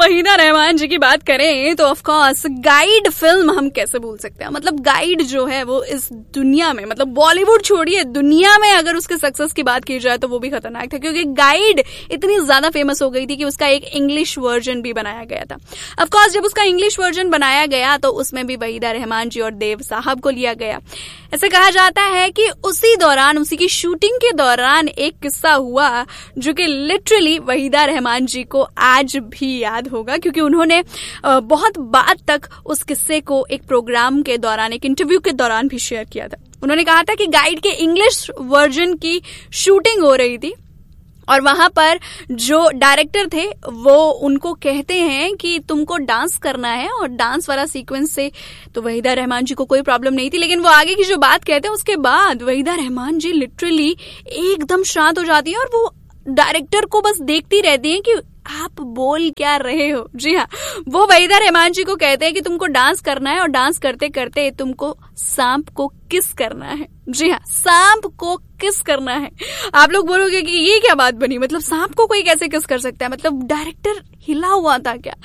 वहीदा रहमान जी की बात करें तो ऑफ कोर्स गाइड फिल्म हम कैसे भूल सकते हैं। मतलब गाइड जो है वो इस दुनिया में, मतलब बॉलीवुड छोड़िए, दुनिया में अगर उसके सक्सेस की बात की जाए तो वो भी खतरनाक था, क्योंकि गाइड इतनी ज्यादा फेमस हो गई थी कि उसका एक इंग्लिश वर्जन भी बनाया गया था। ऑफ कोर्स जब उसका इंग्लिश वर्जन बनाया गया तो उसमें भी वहीदा रहमान जी और देव साहब को लिया गया। ऐसे कहा जाता है कि उसी दौरान, उसी की शूटिंग के दौरान एक किस्सा हुआ जो कि लिटरली वहीदा रहमान जी को आज भी याद होगा, क्योंकि उन्होंने बहुत बाद तक उस किस्से को एक प्रोग्राम के दौरान, एक इंटरव्यू के दौरान भी शेयर किया था। उन्होंने कहा था कि गाइड के इंग्लिश वर्जन की शूटिंग हो रही थी और वहां पर जो डायरेक्टर थे वो उनको कहते हैं कि तुमको डांस करना है, और डांस वाला सीक्वेंस से तो वहीदा रहमान जी को कोई प्रॉब्लम नहीं थी, लेकिन वो आगे की जो बात कहते हैं उसके बाद वहीदा रहमान जी लिटरली एकदम शांत हो जाती है और वो डायरेक्टर को बस देखती रहती हैं कि आप बोल क्या रहे हो। जी हाँ, वो वहीदा रहमान जी को कहते हैं कि तुमको डांस करना है और डांस करते करते तुमको सांप को किस करना है। जी हाँ, सांप को किस करना है। आप लोग बोलोगे कि ये क्या बात बनी, मतलब सांप को कोई कैसे किस कर सकता है, मतलब डायरेक्टर हिला हुआ था क्या?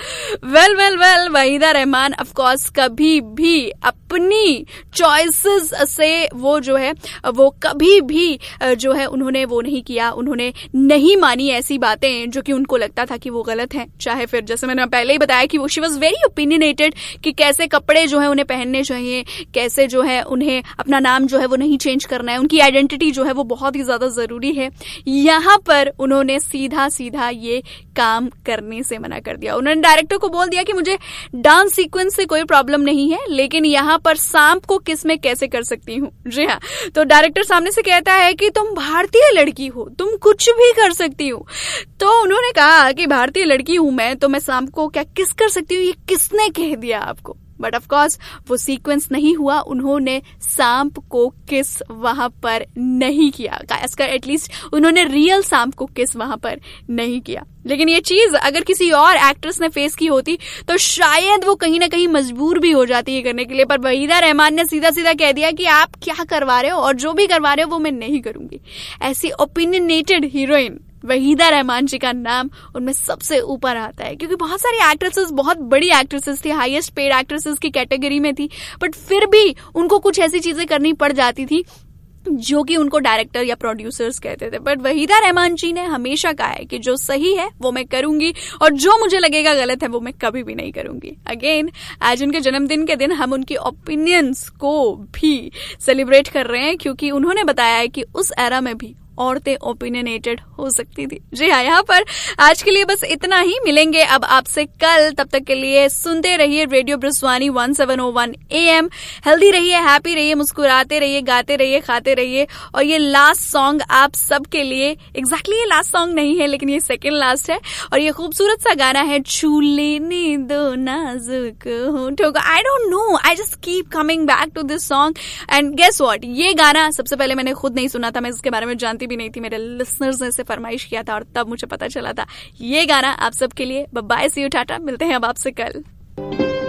Well Waheeda Rehman of course कभी भी अपनी चॉइसेस से वो जो है वो कभी भी जो है उन्होंने वो नहीं किया, उन्होंने नहीं मानी ऐसी बातें जो कि उनको लगता था कि वो गलत हैं। चाहे फिर जैसे मैंने पहले ही बताया कि वो शी वाज वेरी ओपिनियनेटेड कि कैसे कपड़े जो है उन्हें पहनने चाहिए, कैसे जो है उन्हें अपना नाम जो है वो नहीं चेंज करना है, उनकी आइडेंटिटी जो है वो बहुत ही ज्यादा जरूरी है। यहाँ पर उन्होंने सीधा सीधा ये काम करने से मना कर दिया। उन्होंने डायरेक्टर को बोल दिया कि मुझे डांस सीक्वेंस से कोई प्रॉब्लम नहीं है, लेकिन यहाँ पर सांप को किस में कैसे कर सकती हूँ। जी हाँ, तो डायरेक्टर सामने से कहता है कि तुम भारतीय लड़की हो, तुम कुछ भी कर सकती हो। तो उन्होंने कहा कि भारतीय लड़की हूं मैं, तो मैं सांप को क्या किस कर सकती हूँ, ये किसने कह दिया आपको? बट ऑफ कोर्स वो सीक्वेंस नहीं हुआ, उन्होंने सांप को किस वहां पर नहीं किया, खासकर एटलीस्ट उन्होंने रियल सांप को किस वहां पर नहीं किया। लेकिन ये चीज अगर किसी और एक्ट्रेस ने फेस की होती तो शायद वो कहीं ना कहीं मजबूर भी हो जाती है करने के लिए, पर वहीदा रहमान ने सीधा सीधा कह दिया कि आप क्या करवा रहे हो और जो भी करवा रहे हो वो मैं नहीं करूंगी। ऐसी ओपिनियनेटेड हीरोइन वहीदा रहमान जी का नाम उनमें सबसे ऊपर आता है, क्योंकि बहुत सारी एक्ट्रेसेस, बहुत बड़ी एक्ट्रेसेस थी, हाईएस्ट पेड एक्ट्रेसेस की कैटेगरी में थी, बट फिर भी उनको कुछ ऐसी चीजें करनी पड़ जाती थी जो कि उनको डायरेक्टर या प्रोड्यूसर्स कहते थे। बट वहीदा रहमान जी ने हमेशा कहा है कि जो सही है वो मैं करूंगी और जो मुझे लगेगा गलत है वो मैं कभी भी नहीं करूंगी। अगेन, आज उनके जन्मदिन के दिन हम उनकी ओपिनियंस को भी सेलिब्रेट कर रहे हैं, क्योंकि उन्होंने बताया है कि उस एरा में भी औरतें ओपिनियनेटेड हो सकती थी। जी हाँ, यहाँ पर आज के लिए बस इतना ही। मिलेंगे अब आपसे कल, तब तक के लिए सुनते रहिए रेडियो ब्रस्वानी 1701 AM। हेल्दी रहिए, हैप्पी रहिए, मुस्कुराते रहिए, गाते रहिए, खाते रहिए। और ये लास्ट सॉन्ग आप सबके लिए, एग्जैक्टली ये लास्ट सॉन्ग नहीं है लेकिन ये सेकंड लास्ट है, और ये खूबसूरत सा गाना है छू लेने दो नाजुक होठों को। I don't know, I just keep coming back to this song and guess what, ये गाना सबसे पहले मैंने खुद नहीं सुना था, मैं इसके बारे में जानती भी नहीं थी, मेरे लिसनर्स ने इसे फरमाइश किया था और तब मुझे पता चला था। ये गाना आप सबके लिए। बाय, सी यू, टाटा, मिलते हैं अब आपसे कल।